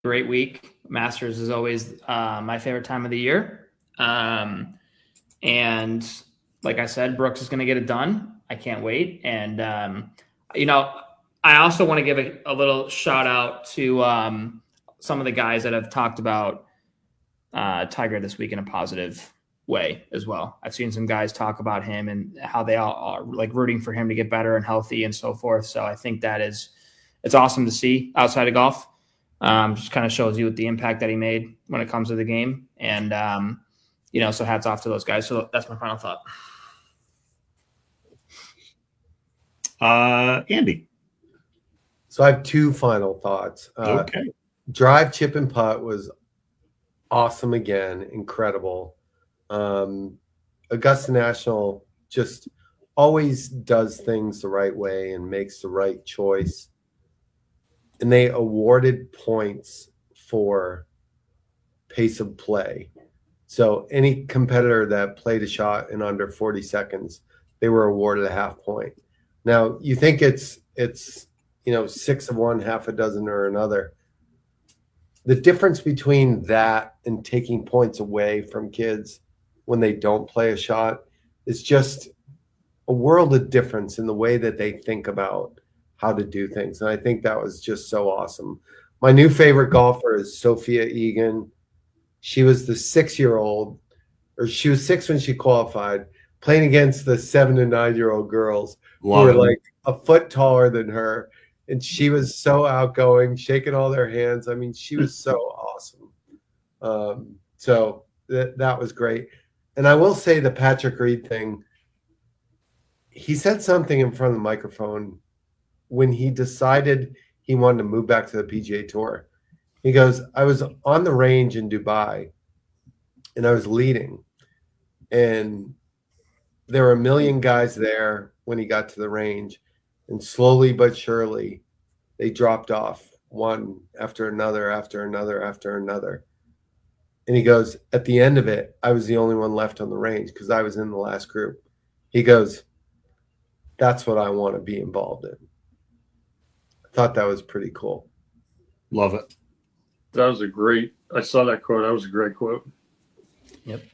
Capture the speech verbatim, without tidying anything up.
great week. Masters is always uh, my favorite time of the year. Um, and like I said, Brooks is going to get it done. I can't wait. And, um, you know, I also want to give a, a little shout out to um, some of the guys that have talked about uh, Tiger this week in a positive way as well. I've seen some guys talk about him and how they all are like rooting for him to get better and healthy and so forth. So I think that is it's awesome to see outside of golf. Um, just kind of shows you the impact that he made when it comes to the game. And um, you know, so hats off to those guys. So that's my final thought. Uh, Andy. So I have two final thoughts. Uh, okay. Drive, chip, and putt was awesome again, incredible. Um, Augusta National just always does things the right way and makes the right choice. And they awarded points for pace of play. So any competitor that played a shot in under forty seconds, they were awarded a half point. Now, you think it's it's you know six of one, half a dozen or another. The difference between that and taking points away from kids when they don't play a shot is just a world of difference in the way that they think about how to do things. And I think that was just so awesome. My new favorite golfer is Sophia Egan. She was the six-year-old, or she was six when she qualified, playing against the seven and nine-year-old girls Love who were it. like a foot taller than her. And she was so outgoing, shaking all their hands. I mean, she was so awesome. Um, so th- that was great. And I will say the Patrick Reed thing, he said something in front of the microphone when he decided he wanted to move back to the P G A Tour. He goes, I was on the range in Dubai and I was leading. And there were a million guys there when he got to the range. And slowly but surely, they dropped off one after another, after another, after another. And he goes, at the end of it, I was the only one left on the range because I was in the last group. He goes, that's what I want to be involved in. I thought that was pretty cool. Love it. That was a great, I saw that quote. That was a great quote. Yep.